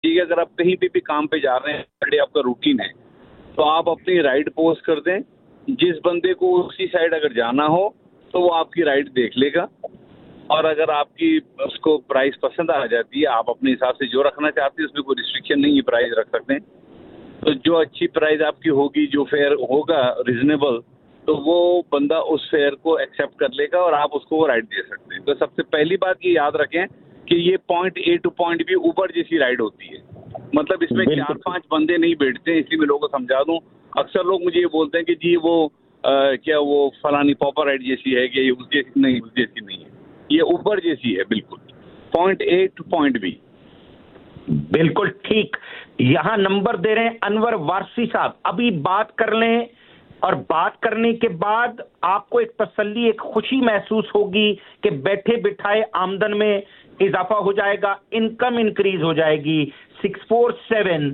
ठीक है, अगर आप कहीं पे भी काम पे जा रहे हैं, पहले आपका रूटीन है, तो आप अपनी राइड पोस्ट कर दें। जिस बंदे को उसी साइड अगर जाना हो तो वो आपकी राइड देख लेगा, और अगर आपकी उसको प्राइस पसंद आ जाती है, आप अपने हिसाब से जो रखना चाहते हैं, उसमें कोई रिस्ट्रिक्शन नहीं है, प्राइस रख सकते हैं। तो जो अच्छी प्राइस आपकी होगी, जो फेयर होगा रिजनेबल, तो वो बंदा उस फेयर को एक्सेप्ट कर लेगा और आप उसको वो राइड दे सकते हैं। तो सबसे पहली बात ये याद रखें कि ये point A two point B Uber जैसी राइड होती है। मतलब इसमें 4-5 बंदे नहीं बैठते हैं। इसी में लोगों को समझा दूं, अक्सर लोग मुझे ये बोलते हैं कि जी वो क्या वो फलानी पॉपर राइड जैसी है कि ये उस जैसी नहीं, उस जैसी नहीं है, ये ऊबर जैसी है बिल्कुल, point A two point B. बिल्कुल ठीक। यहाँ नंबर दे रहे हैं अनवर वारसी साहब, अभी बात कर लें और बात करने के बाद आपको एक तसल्ली, एक खुशी महसूस होगी कि बैठे बिठाए आमदन में इजाफा हो जाएगा, इनकम इंक्रीज हो जाएगी। 647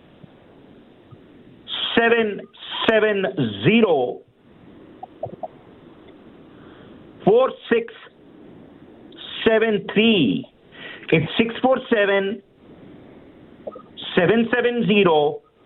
770 4673। It's 647 770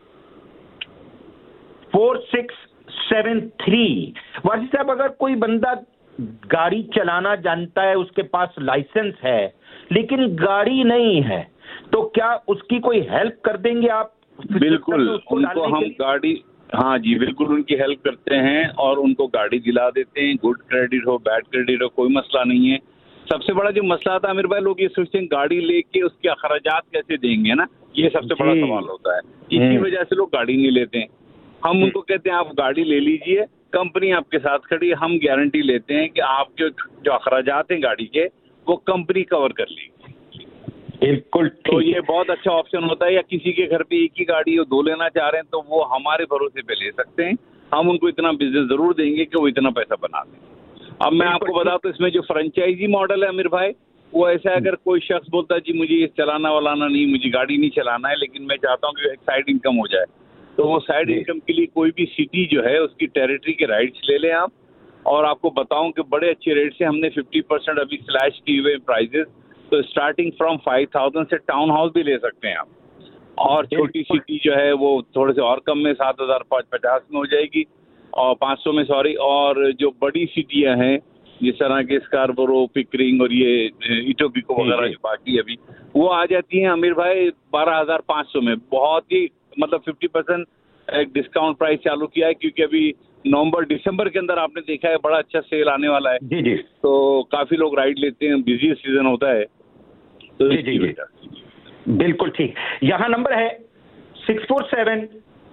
4673। वारसी साहब, अगर कोई बंदा गाड़ी चलाना जानता है, उसके पास लाइसेंस है लेकिन गाड़ी नहीं है, तो क्या उसकी कोई हेल्प कर देंगे आप? बिल्कुल, उनको हम गाड़ी, हाँ जी बिल्कुल, उनकी हेल्प करते हैं और उनको गाड़ी दिला देते हैं। गुड क्रेडिट हो, बैड क्रेडिट हो, कोई मसला नहीं है। सबसे बड़ा जो मसला था आमिर भाई, लोग ये सोचते हैं गाड़ी लेके उसके अखराजात कैसे देंगे ना, ये सबसे बड़ा सवाल होता है। इसी वजह से लोग गाड़ी नहीं लेते हैं। हम उनको कहते हैं आप गाड़ी ले लीजिए, कंपनी आपके साथ खड़ी, हम गारंटी लेते हैं कि आपके जो अखराजात हैं गाड़ी के, वो कंपनी कवर कर लेगी। बिल्कुल। तो ये बहुत अच्छा ऑप्शन होता है। या किसी के घर पे एक ही गाड़ी हो, 2 लेना चाह रहे हैं, तो वो हमारे भरोसे पे ले सकते हैं। हम उनको इतना बिजनेस जरूर देंगे कि वो इतना पैसा बना दें। अब मैं आपको बता दूं, इसमें जो फ्रेंचाइजी मॉडल है आमिर भाई, वो ऐसा है, अगर कोई शख्स बोलता है जी मुझे ये चलाना वालाना नहीं, मुझे गाड़ी नहीं चलाना है, लेकिन मैं चाहता हूँ कि एक साइड इनकम हो जाए, तो वो साइड इनकम के लिए कोई भी सिटी जो है उसकी टेरिटरी के राइट्स ले लें आप। और आपको बताऊं कि बड़े अच्छे रेट से हमने 50% अभी स्लैश किए हुए प्राइजेस। तो स्टार्टिंग फ्रॉम 5000 से टाउन हाउस भी ले सकते हैं आप। और छोटी सिटी जो है वो थोड़े से और कम में 7550 में हो जाएगी, और 500 में, सॉरी। और जो बड़ी सिटियां हैं जिस तरह के स्कारबोरो, पिकरिंग और ये इटोबिको वगैरह जो बाकी अभी, वो आ जाती हैं आमिर भाई 12500 में। बहुत ही मतलब 50% एक डिस्काउंट प्राइस चालू किया है, क्योंकि अभी नवंबर दिसंबर के अंदर आपने देखा है बड़ा अच्छा सेल आने वाला है। जी जी। तो काफी लोग राइड लेते हैं, बिजी सीजन होता है। तो जी जी जी, बिल्कुल ठीक। यहाँ नंबर है 647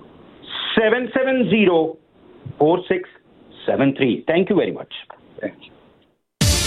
770 4673। Thank you very much.